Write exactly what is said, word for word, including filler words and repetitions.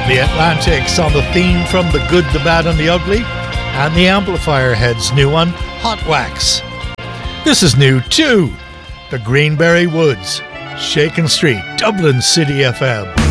The Atlantics on the theme from The Good, the Bad and the Ugly, and the Amplifier Heads' new one, Hot Wax. This is new too, The Greenberry Woods, Shakin' Street, Dublin City F M.